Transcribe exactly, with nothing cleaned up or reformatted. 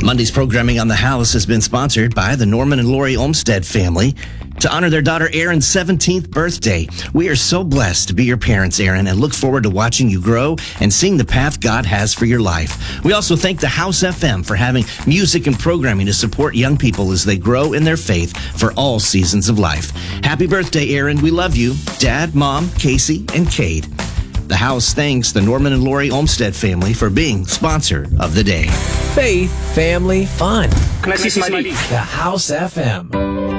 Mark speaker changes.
Speaker 1: Monday's programming on The House has been sponsored by the Norman and Lori Olmsted family. To honor their daughter Erin's seventeenth birthday, we are so blessed to be your parents, Erin, and look forward to watching you grow and seeing the path God has for your life. We also thank the House F M for having music and programming to support young people as they grow in their faith for all seasons of life. Happy birthday, Erin. We love you. Dad, Mom, Casey, and Cade. The House thanks the Norman and Lori Olmsted family for being sponsor of the day.
Speaker 2: Faith, family, fun.
Speaker 3: Can I see some I D?
Speaker 2: The House F M.